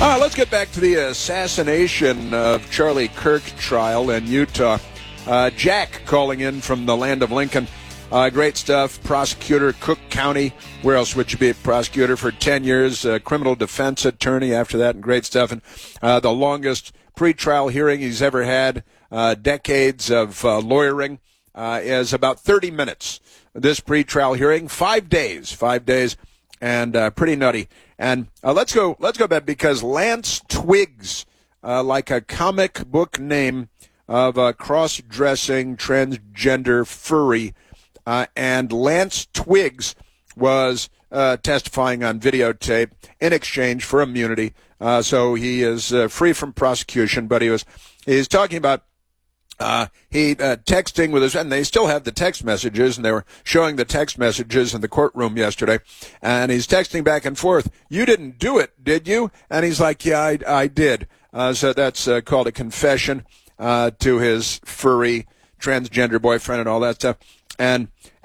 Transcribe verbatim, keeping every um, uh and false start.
Uh, let's get back to the assassination of Charlie Kirk trial in Utah. Uh, Jack calling in from the land of Lincoln. Uh, great stuff. Prosecutor, Cook County. Where else would you be a prosecutor for ten years? Uh, criminal defense attorney after that, and great stuff. And uh, the longest pretrial hearing he's ever had, uh, decades of uh, lawyering, uh, is about thirty minutes. This pretrial hearing, five days, five days, and uh, pretty nutty. And uh, let's go, let's go back because Lance Twiggs, uh, like a comic book name of a cross-dressing transgender furry, uh, and Lance Twiggs was uh, testifying on videotape in exchange for immunity. Uh, so he is uh, free from prosecution, but he was he's talking about uh, he uh, texting with his, and they still have the text messages, and they were showing the text messages in the courtroom yesterday, and he's texting back and forth. You didn't do it, did you? And he's like, yeah, I, I did. Uh, so that's uh, called a confession uh, to his furry transgender boyfriend and all that stuff. And